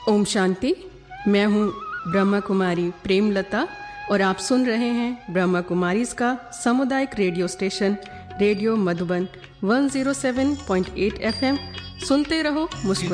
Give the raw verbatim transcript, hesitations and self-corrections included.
ओम शांति। मैं हूँ ब्रह्मा कुमारी प्रेमलता और आप सुन रहे हैं ब्रह्मा कुमारीज का सामुदायिक रेडियो स्टेशन रेडियो मधुबन एक सौ सात पॉइंट आठ एफ एम। सुनते रहो, मुस्कुराते